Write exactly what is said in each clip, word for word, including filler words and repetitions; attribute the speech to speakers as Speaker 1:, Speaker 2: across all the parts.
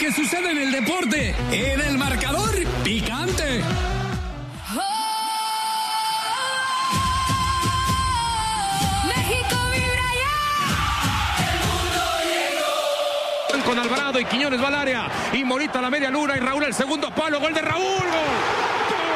Speaker 1: que sucede en el deporte, en el marcador picante.
Speaker 2: México vibra ya. El mundo llegó.
Speaker 3: Con Alvarado y Quiñones va al área. Y Morita a la media luna y Raúl el segundo palo. Gol de Raúl. ¡Gol!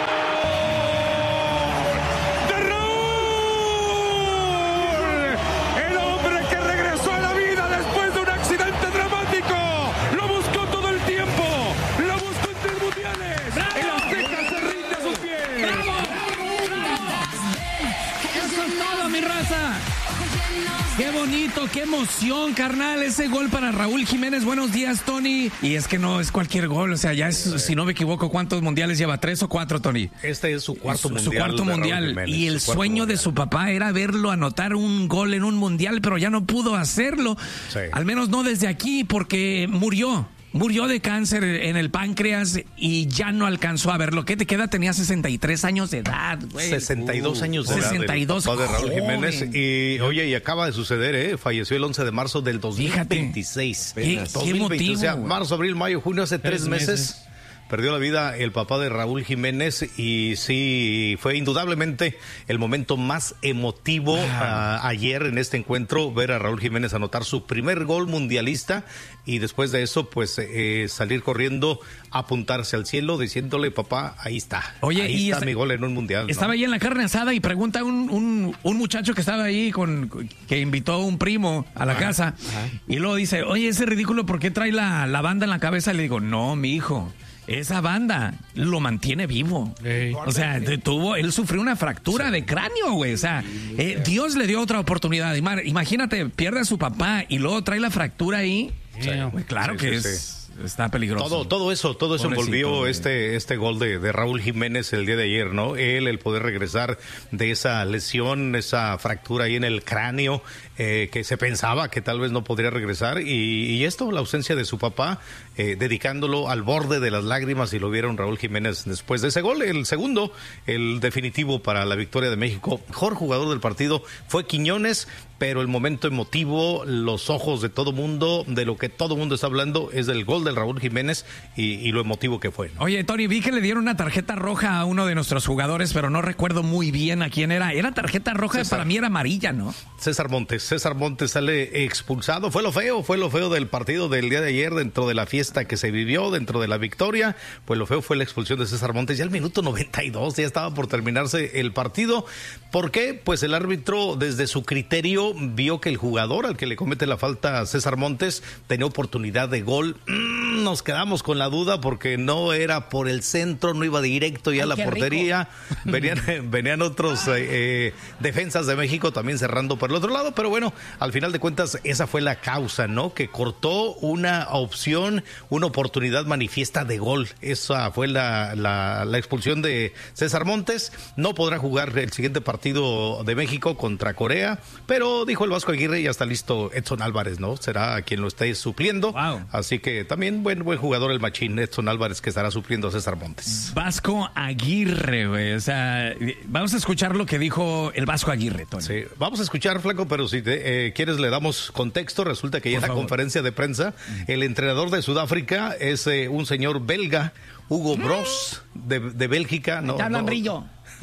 Speaker 1: Qué bonito, qué emoción, carnal, ese gol para Raúl Jiménez. Buenos días, Tony. Y es que no es cualquier gol, o sea, ya es, si no me equivoco, ¿cuántos mundiales lleva? ¿Tres o cuatro, Tony?
Speaker 4: Este es su cuarto
Speaker 1: su,
Speaker 4: mundial.
Speaker 1: Su cuarto mundial. Jiménez, y el sueño mundial de su papá era verlo anotar un gol en un mundial, pero ya no pudo hacerlo. Sí. Al menos no desde aquí, porque murió. Murió de cáncer en el páncreas y ya no alcanzó a verlo. ¿Qué te queda? Tenía sesenta y tres años de edad, güey.
Speaker 4: sesenta y dos uh, años de
Speaker 1: sesenta y dos,
Speaker 4: edad. sesenta y dos, papá de Raúl
Speaker 1: joven.
Speaker 4: Jiménez. Y oye, y acaba de suceder, ¿eh? Falleció el once de marzo del dos mil veintiséis.
Speaker 1: Fíjate, ¿qué, qué motivo?
Speaker 4: O sea, marzo, abril, mayo, junio, hace tres, tres meses. meses. Perdió la vida el papá de Raúl Jiménez y sí, fue indudablemente el momento más emotivo wow. uh, ayer en este encuentro, ver a Raúl Jiménez anotar su primer gol mundialista y después de eso, pues eh, salir corriendo, apuntarse al cielo, diciéndole, papá, ahí está,
Speaker 1: Oye,
Speaker 4: ahí
Speaker 1: y
Speaker 4: está
Speaker 1: está,
Speaker 4: mi gol en un mundial.
Speaker 1: Estaba ¿no? ahí en la carne asada y pregunta un, un, un muchacho que estaba ahí, con que invitó a un primo a la ajá, casa ajá. y luego dice, oye, ese ridículo, ¿por qué trae la, la banda en la cabeza? Y le digo, no, mi hijo. Esa banda lo mantiene vivo. Hey. O sea, tuvo, él sufrió una fractura sí. de cráneo, güey. O sea, eh, Dios le dio otra oportunidad. Imagínate, pierde a su papá y luego trae la fractura ahí. Sí. Pues claro sí, que sí, es... Sí. Está peligroso.
Speaker 4: Todo, todo eso, todo eso Pobrecito, envolvió güey. este, este gol de, de Raúl Jiménez el día de ayer, ¿no? Él, el poder regresar de esa lesión, esa fractura ahí en el cráneo, eh, que se pensaba que tal vez no podría regresar, y, y esto, la ausencia de su papá, eh, dedicándolo al borde de las lágrimas, y lo vieron Raúl Jiménez después de ese gol. El segundo, el definitivo para la victoria de México. Mejor jugador del partido fue Quiñones, pero el momento emotivo, los ojos de todo mundo, de lo que todo mundo está hablando, es del gol del Raúl Jiménez y, y lo emotivo que fue, ¿no?
Speaker 1: Oye, Tony, vi que le dieron una tarjeta roja a uno de nuestros jugadores, pero no recuerdo muy bien a quién era. Era tarjeta roja, César. Para mí era amarilla, ¿no?
Speaker 4: César Montes. César Montes sale expulsado. Fue lo feo, fue lo feo del partido del día de ayer, dentro de la fiesta que se vivió, dentro de la victoria. Pues lo feo fue la expulsión de César Montes. Ya al minuto noventa y dos, ya estaba por terminarse el partido. ¿Por qué? Pues el árbitro, desde su criterio, vio que el jugador al que le comete la falta, César Montes, tenía oportunidad de gol. Mm, nos quedamos con la duda porque no era por el centro, no iba directo ya a la portería. Venían, venían otros eh, eh, defensas de México también cerrando por el otro lado, pero bueno, al final de cuentas esa fue la causa, ¿no? Que cortó una opción, una oportunidad manifiesta de gol. Esa fue la, la, la expulsión de César Montes. No podrá jugar el siguiente partido de México contra Corea, pero dijo el Vasco Aguirre, ya está listo Edson Álvarez, ¿no? Será quien lo esté supliendo. Wow. Así que también buen, buen jugador el machín Edson Álvarez, que estará supliendo a César Montes.
Speaker 1: Vasco Aguirre, güey. O sea, vamos a escuchar lo que dijo el Vasco Aguirre, Tony.
Speaker 4: Sí, vamos a escuchar, Flaco, pero si te, eh, quieres le damos contexto. Resulta que ya en la conferencia de prensa, el entrenador de Sudáfrica es eh, un señor belga, Hugo Broos, de, de Bélgica. No,
Speaker 5: te hablan
Speaker 4: no,
Speaker 5: brillo.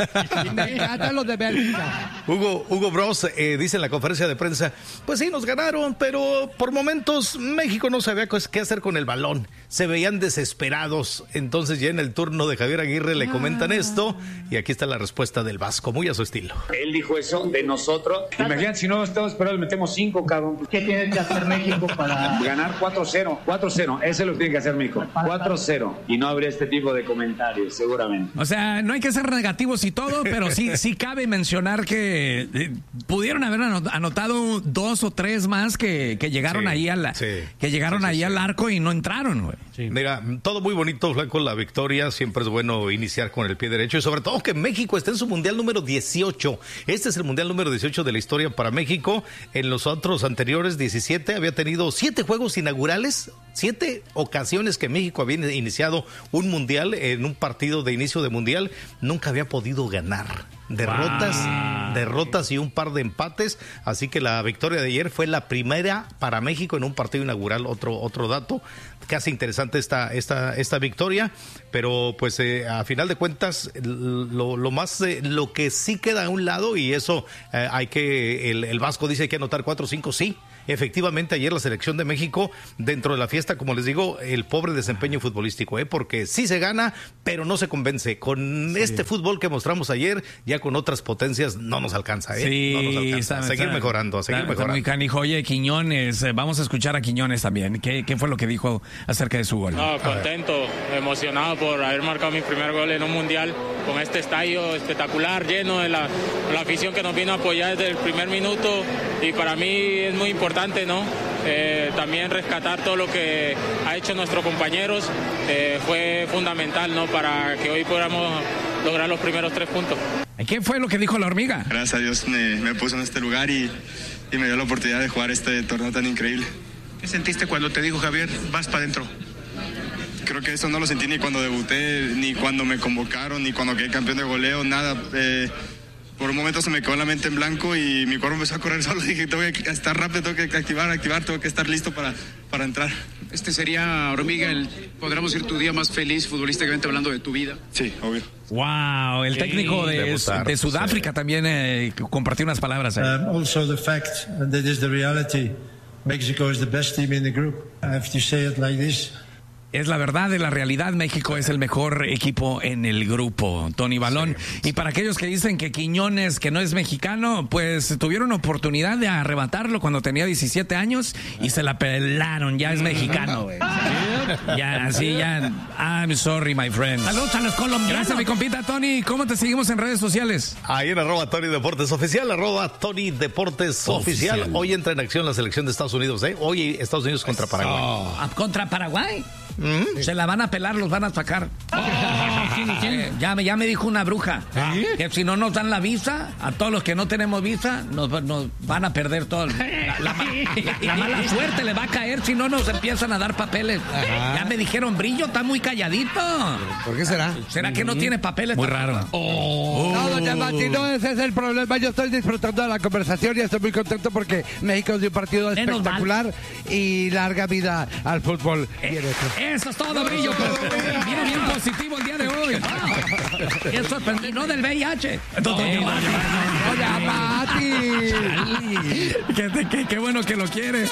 Speaker 5: Los de Bélgica.
Speaker 4: Hugo, Hugo Broos eh, dice en la conferencia de prensa, pues sí, nos ganaron, pero por momentos México no sabía qué hacer con el balón, se veían desesperados. Entonces ya en el turno de Javier Aguirre le comentan esto, y aquí está la respuesta del Vasco, muy a su estilo.
Speaker 6: Él dijo eso de nosotros. Imagínate, si no estamos esperados, metemos cinco, cabrón.
Speaker 5: ¿Qué tiene que hacer México para
Speaker 6: ganar cuatro cero? cuatro cero, eso es lo que tiene que hacer México, cuatro cero, y no habría este tipo de comentarios, seguramente.
Speaker 1: O sea, no hay que ser negativos y todo, pero sí, sí cabe mencionar que eh, pudieron haber anotado dos o tres más que, que llegaron sí, ahí, a la, sí, que llegaron sí, sí, ahí sí. al arco y no entraron, güey.
Speaker 4: Sí. Mira, todo muy bonito, Flaco, la victoria. Siempre es bueno iniciar con el pie derecho, y sobre todo que México está en su mundial número dieciocho. Este es el mundial número dieciocho de la historia para México. En los otros anteriores, diecisiete, había tenido siete juegos inaugurales, siete ocasiones que México había iniciado un mundial en un partido de inicio de mundial. Nunca había podido ganar. derrotas,
Speaker 1: Wow.
Speaker 4: derrotas y un par de empates, así que la victoria de ayer fue la primera para México en un partido inaugural. Otro otro dato que hace interesante esta esta esta victoria, pero pues eh, a final de cuentas lo, lo más eh, lo que sí queda a un lado, y eso eh, hay que el, el Vasco dice que anotar cuatro o cinco, sí. Efectivamente, ayer la selección de México, dentro de la fiesta, como les digo, el pobre desempeño futbolístico, ¿eh? Porque sí se gana, pero no se convence. Con sí. este fútbol que mostramos ayer, ya con otras potencias, no nos alcanza, ¿eh?
Speaker 1: Sí,
Speaker 4: no nos alcanza.
Speaker 1: Está,
Speaker 4: a seguir
Speaker 1: está,
Speaker 4: mejorando, a seguir
Speaker 1: está,
Speaker 4: mejorando.
Speaker 1: Está muy canijo. Oye, Quiñones, eh, vamos a escuchar a Quiñones también. ¿Qué, ¿Qué fue lo que dijo acerca de su gol?
Speaker 7: No, contento, emocionado por haber marcado mi primer gol en un mundial con este estadio espectacular, lleno de la, la afición que nos vino a apoyar desde el primer minuto, y para mí es muy importante, ¿no? Eh, también rescatar todo lo que ha hecho nuestros compañeros, eh, fue fundamental, ¿no? Para que hoy podamos lograr los primeros tres puntos.
Speaker 1: ¿Qué fue lo que dijo la hormiga?
Speaker 8: Gracias a Dios me, me puso en este lugar y, y me dio la oportunidad de jugar este torneo tan increíble.
Speaker 9: ¿Qué sentiste cuando te dijo Javier, vas para adentro?
Speaker 8: Creo que eso no lo sentí ni cuando debuté, ni cuando me convocaron, ni cuando quedé campeón de goleo, nada. Eh, por un momento se me quedó la mente en blanco y mi cuerpo empezó a correr solo. Dije, tengo que estar rápido, tengo que activar, activar, tengo que estar listo para, para entrar.
Speaker 9: Este sería, Hormiga, el, podríamos decir, tu día más feliz futbolísticamente hablando de tu vida.
Speaker 8: Sí, obvio.
Speaker 1: Wow, el sí, técnico de, debutar, de Sudáfrica sí. también eh, compartió unas palabras.
Speaker 10: Um, also the fact, and that is the reality, Mexico is the best team in the group. I have to say it like this.
Speaker 1: Es la verdad de la realidad, México es el mejor equipo en el grupo, Tony Balón. Sí. Y para aquellos que dicen que Quiñones, que no es mexicano, pues tuvieron oportunidad de arrebatarlo cuando tenía diecisiete años y se la pelaron, ya es mexicano, güey. Ya, así, ya, I'm sorry, my friend.
Speaker 5: Saludos a los colombianos.
Speaker 1: Gracias, mi compita, Tony. ¿Cómo te seguimos en redes sociales?
Speaker 4: Ahí en arroba Tony Deportes Oficial, arroba Tony Deportes Oficial. Oficial. Hoy entra en acción la selección de Estados Unidos, ¿eh? Hoy Estados Unidos contra Paraguay.
Speaker 1: Oh.
Speaker 5: ¿Contra Paraguay?
Speaker 1: ¿Mm? Se la van a pelar, los van a sacar. Oh, ¿quién, quién? Eh, ya, ya me dijo una bruja, ¿sí? Que si no nos dan la visa, a todos los que no tenemos visa, nos, nos van a perder todo. La, la, la, la mala suerte le va a caer si no nos empiezan a dar papeles. Ajá. Ya me dijeron, Brillo está muy calladito.
Speaker 11: ¿Por qué será?
Speaker 1: ¿Será que no tiene papeles?
Speaker 11: Muy raro.
Speaker 5: Oh. No, doña Mati, no ese es el problema. Yo estoy disfrutando de la conversación y estoy muy contento porque México dio un partido espectacular y larga vida al fútbol.
Speaker 1: Eh, eso es todo, Brillo. Viene bien positivo el día de hoy. Wow. Qué sorprendido. No del V I H. Doña Mati. Qué, qué, qué bueno que lo quiere.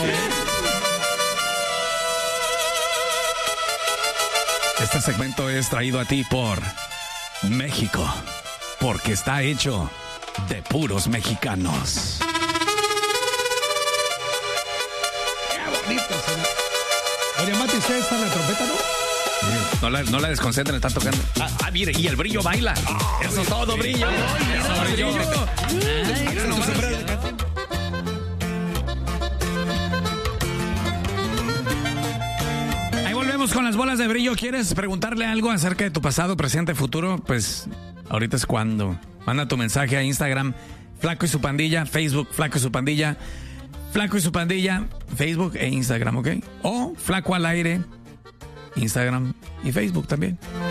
Speaker 1: Este segmento es traído a ti por México, porque está hecho de puros mexicanos. Qué bonito, señor.
Speaker 11: Oye, Mati, ¿usted está en la trompeta, no?
Speaker 1: No la, no la desconcentren, están tocando. Ah, ah, mire, y el Brillo baila. Oh, eso es todo, Brillo. Eso, Brillo. Ahí volvemos con las bolas de Brillo. ¿Quieres preguntarle algo acerca de tu pasado, presente, futuro? Pues ahorita es cuando. Manda tu mensaje a Instagram, Flaco y su pandilla, Facebook, Flaco y su pandilla. Flaco y su pandilla, Facebook e Instagram, ¿ok? O Flaco al aire, Instagram y Facebook también.